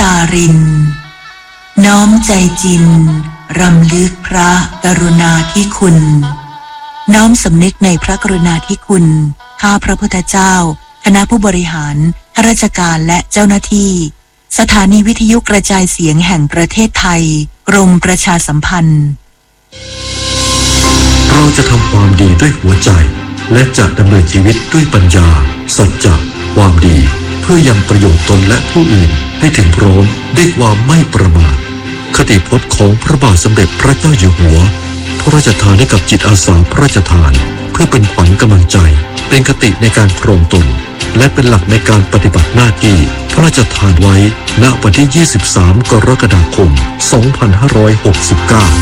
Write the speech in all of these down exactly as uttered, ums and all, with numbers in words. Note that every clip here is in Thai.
ตารินน้อมใจจินรำลึกพระกรุณาธิคุณน้อมสำนึกในพระกรุณาธิคุณข้าพระพุทธเจ้าคณะผู้บริหารข้าราชการและเจ้าหน้าที่สถานีวิทยุกระจายเสียงแห่งประเทศไทยกรมประชาสัมพันธ์เราจะทำความดีด้วยหัวใจและจะดำเนินชีวิตด้วยปัญญาสัจจะความดีเพื่อยังประโยชน์ตนและผู้อื่นให้ถึงพร้อมด้วยความไม่ประมาทคติพจน์ของพระบาทสมเด็จพระเจ้าอยู่หัวพระราชทานให้กับจิตอาสาพระราชทานเพื่อเป็นขวัญกำลังใจเป็นคติในการครองตนและเป็นหลักในการปฏิบัติหน้าที่พระราชทานไว้ณวันที่ยี่สิบสามกรกฎาคมสองพันห้าร้อยหกสิบเก้า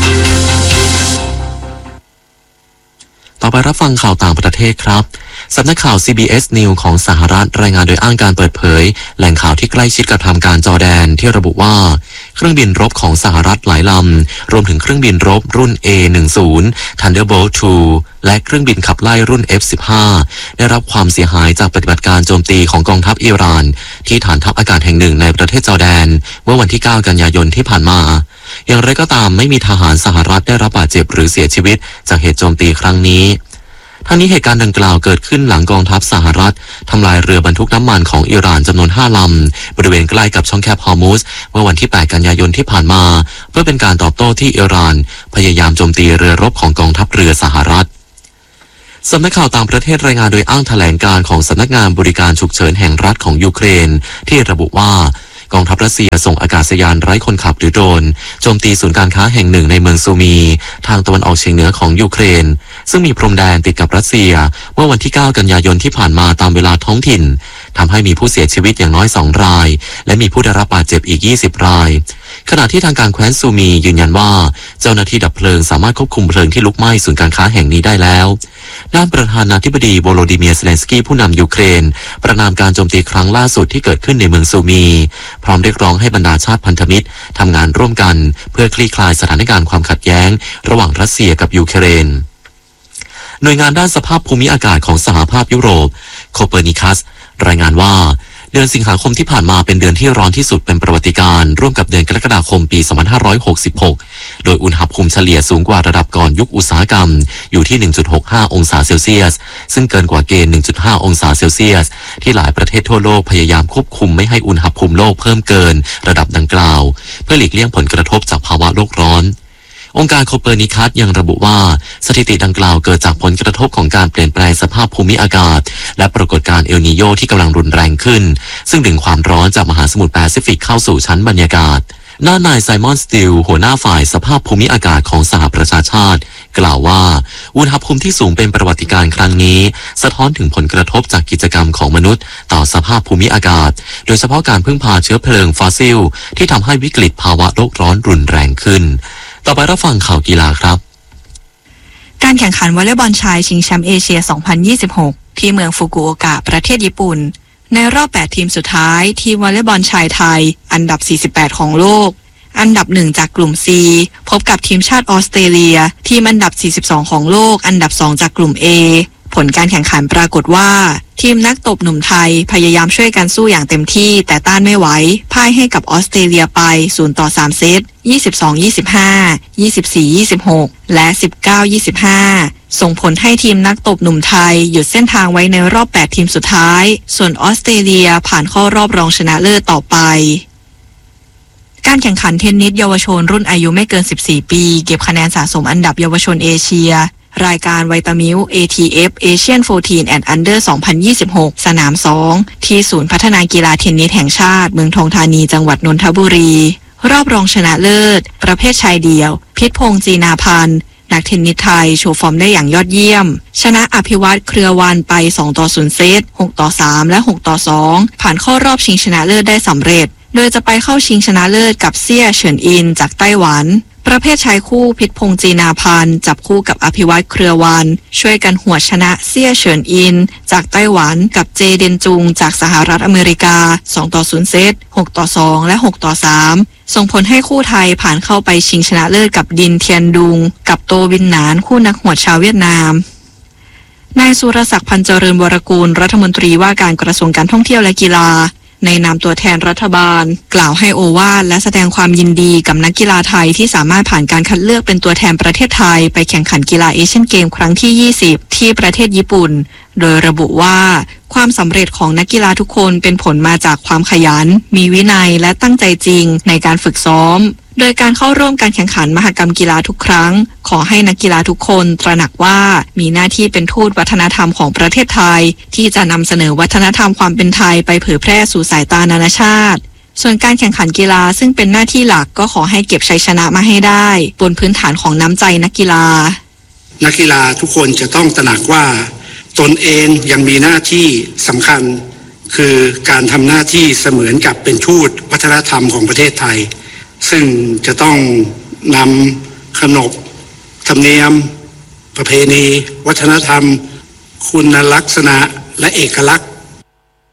ต่อไปรับฟังข่าวต่างประเทศครับสำนักข่าว ซี บี เอส News ของสหรัฐรายงานโดยอ้างการเปิดเผยแหล่งข่าวที่ใกล้ชิดกับทางการจอร์แดนที่ระบุว่าเครื่องบินรบของสหรัฐหลายลำรวมถึงเครื่องบินรบรุ่น เอ หนึ่งสิบ Thunderbolt ทู และเครื่องบินขับไล่รุ่น เอฟ สิบห้า ได้รับความเสียหายจากปฏิบัติการโจมตีของกองทัพอิหร่านที่ฐานทัพอากาศแห่งหนึ่งในประเทศจอร์แดนเมื่อวันที่เก้ากันยายนที่ผ่านมาอย่างไรก็ตามไม่มีทหารสหรัฐได้รับบาดเจ็บหรือเสียชีวิตจากเหตุโจมตีครั้งนี้ทั้งนี้เหตุการณ์ดังกล่าวเกิดขึ้นหลังกองทัพสหรัฐทำลายเรือบรรทุกน้ำมันของอิหร่านจำนวนห้าลำบริเวณใกล้กับช่องแคบฮอร์มุซเมื่อวันที่แปดกันยายนที่ผ่านมาเพื่อเป็นการตอบโต้ที่อิหร่านพยายามโจมตีเรือรบของกองทัพเรือสหรัฐสำนักข่าวต่างประเทศรายงานโดยอ้างแถลงการของสำนักงานบริการฉุกเฉินแห่งรัฐของยูเครนที่ระบุว่ากองทัพรัสเซียส่งอากาศยานไร้คนขับหรือโดรนโจมตีศูนย์การค้าแห่งหนึ่งในเมืองซูมีทางตะวันออกเฉียงเหนือของยูเครนซึ่งมีพรมแดนติดกับรัสเซียเมื่อวันที่เก้ากันยายนที่ผ่านมาตามเวลาท้องถิ่นทำให้มีผู้เสียชีวิตอย่างน้อยสองรายและมีผู้ได้รับบาดเจ็บอีกยี่สิบรายขณะที่ทางการแคว้นซูมียืนยันว่าเจ้าหน้าที่ดับเพลิงสามารถควบคุมเพลิงที่ลุกไหม้ศูนย์การค้าแห่งนี้ได้แล้วด้านประธานาธิบดีโวโลดิเมียร์ เซเลนสกี้ผู้นำยูเครนประณามการโจมตีครั้งล่าสุดที่เกิดขึ้นในเมืองซูมีพร้อมเรียกร้องให้บรรดาชาติพันธมิตรทำงานร่วมกันเพื่อคลี่คลายสถานการณ์ความขัดแย้งระหว่างรัสเซียกับยูเครนหน่วยงานด้านสภาพภูมิอากาศของสหภาพยุโรปโคเปอร์นิคัสรายงานว่าเดือนสิงหาคมที่ผ่านมาเป็นเดือนที่ร้อนที่สุดเป็นประวัติการณ์ร่วมกับเดือนกรกฎาคมปีสองพันห้าร้อยหกสิบหกโดยอุณหภูมิเฉลี่ยสูงกว่าระดับก่อนยุคอุตสาหกรรมอยู่ที่ หนึ่งจุดหกห้า องศาเซลเซียสซึ่งเกินกว่าเกณฑ์ หนึ่งจุดห้า องศาเซลเซียสที่หลายประเทศทั่วโลกพยายามควบคุมไม่ให้อุณหภูมิโลกเพิ่มเกินระดับดังกล่าวเพื่อหลีกเลี่ยงผลกระทบจากภาวะโลกร้อนองค์การโคเปอร์นิคัสยังระบุว่าสถิติดังกล่าวเกิดจากผลกระทบของการเปลี่ยนแปลงสภาพภูมิอากาศและปรากฏการณ์เอลนีโญที่กำลังรุนแรงขึ้นซึ่งดึงความร้อนจากมหาสมุทรแปซิฟิกเข้าสู่ชั้นบรรยากาศด้านนายไซมอนสติลหัวหน้าฝ่ายสภาพภูมิอากาศของสหประชาชาติกล่าวว่าอุณหภูมิที่สูงเป็นประวัติการณ์ครั้งนี้สะท้อนถึงผลกระทบจากกิจกรรมของมนุษย์ต่อสภาพภูมิอากาศโดยเฉพาะการพึ่งพาเชื้อเพลิงฟอสซิลที่ทำให้วิกฤตภาวะโลกร้อนรุนแรงขึ้นต่อไปรับฟังข่าวกีฬาครับการแข่งขันวอลเลย์บอลชายชิงแชมป์เอเชีย สองพันยี่สิบหก ที่เมืองฟุกุโอกะประเทศญี่ปุ่นในรอบแปดทีมสุดท้ายทีมวอลเลย์บอลชายไทยอันดับสี่สิบแปดของโลกอันดับหนึ่งจากกลุ่ม C พบกับทีมชาติออสเตรเลียทีมอันดับสี่สิบสองของโลกอันดับสองจากกลุ่ม A ผลการแข่งขันปรากฏว่าทีมนักตบหนุ่มไทยพยายามช่วยกันสู้อย่างเต็มที่แต่ต้านไม่ไหวพ่ายให้กับออสเตรเลียไปศูนย์ต่อสามเซต ยี่สิบสอง ยี่สิบห้า ยี่สิบสี่ ยี่สิบหก และ สิบเก้า ยี่สิบห้า ส่งผลให้ทีมนักตบหนุ่มไทยหยุดเส้นทางไว้ในรอบแปดทีมสุดท้ายส่วนออสเตรเลียผ่านเข้ารอบรองชนะเลิศต่อไปการแข่งขันเทนนิสเยาวชนรุ่นอายุไม่เกินสิบสี่ปีเก็บคะแนนสะสมอันดับเยาวชนเอเชียรายการไวตามิล เอ ที เอฟ Asian สิบสี่ and Under สองพันยี่สิบหกสนามสองที่ศูนย์พัฒนากีฬาเทนนิสแห่งชาติเมืองทองธานีจังหวัดนนทบุรีรอบรองชนะเลิศประเภทชายเดี่ยวพิษพงษ์จีนาพันธ์นักเทนนิสไทยโชว์ฟอร์มได้อย่างยอดเยี่ยมชนะอภิวัตเครือวันไปสองต่อศูนย์เซตหกต่อสามและหกต่อสองผ่านเข้ารอบชิงชนะเลิศได้สำเร็จโดยจะไปเข้าชิงชนะเลิศกับเซี่ยเฉินอินจากไต้หวันประเภทชายคู่พิษพงษ์จีนาพันธ์จับคู่กับอภิวัตเครือวันช่วยกันหัวชนะเซี่ยเฉินอินจากไต้หวันกับเจเดนจุงจากสหรัฐอเมริกาสองต่อศูนย์เซตหกต่อสองและหกต่อสามส่งผลให้คู่ไทยผ่านเข้าไปชิงชนะเลิศกับดินเทียนดุงกับโตวินหนานคู่นักหวดชาวเวียดนามนายสุรศักดิ์พันเจริญวรกูลรัฐมนตรีว่าการกระทรวงการท่องเที่ยวและกีฬาในนามตัวแทนรัฐบาลกล่าวให้โอวาทและแสดงความยินดีกับนักกีฬาไทยที่สามารถผ่านการคัดเลือกเป็นตัวแทนประเทศไทยไปแข่งขันกีฬาเอเชียนเกมครั้งที่ยี่สิบที่ประเทศญี่ปุ่นโดยระบุว่าความสำเร็จของนักกีฬาทุกคนเป็นผลมาจากความขยันมีวินัยและตั้งใจจริงในการฝึกซ้อมโดยการเข้าร่วมการแข่งขันมหกรรมกีฬาทุกครั้งขอให้นักกีฬาทุกคนตระหนักว่ามีหน้าที่เป็นทูตวัฒนธรรมของประเทศไทยที่จะนำเสนอวัฒนธรรมความเป็นไทยไปเผยแพร่สู่สายตานานาชาติส่วนการแข่งขันกีฬาซึ่งเป็นหน้าที่หลักก็ขอให้เก็บชัยชนะมาให้ได้บนพื้นฐานของน้ำใจนักกีฬานักกีฬาทุกคนจะต้องตระหนักว่าตนเองยังมีหน้าที่สำคัญคือการทำหน้าที่เสมือนกับเป็นทูตวัฒนธรรมของประเทศไทยซึ่งจะต้องนำขนบธรรมเนียมประเพณีวัฒนธรรมคุณลักษณะและเอกลักษณ์